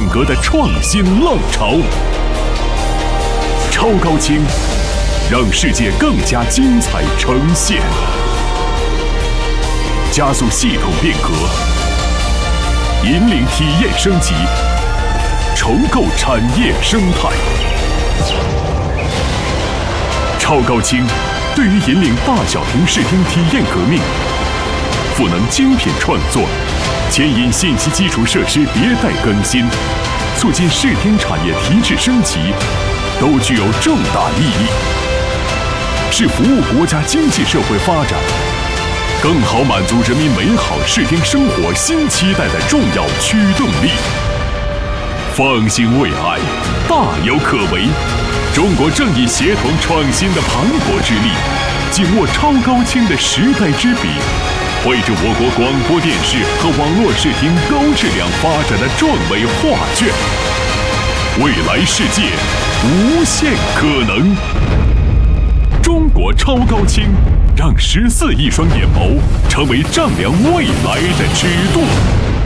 革的创新浪潮。超高清，让世界更加精彩呈现，加速系统变革，引领体验升级，重构产业生态。超高清对于引领大小屏视听体验革命，赋能精品创作，牵引信息基础设施迭代更新，促进视听产业提质升级，都具有重大意义，是服务国家经济社会发展，更好满足人民美好视听生活新期待的重要驱动力。放心未来，大有可为。中国正以协同创新的磅礴之力，紧握超高清的时代之笔，绘制我国广播电视和网络视听高质量发展的壮美画卷。未来世界无限可能。中国超高清，让14亿双眼眸成为丈量未来的尺度。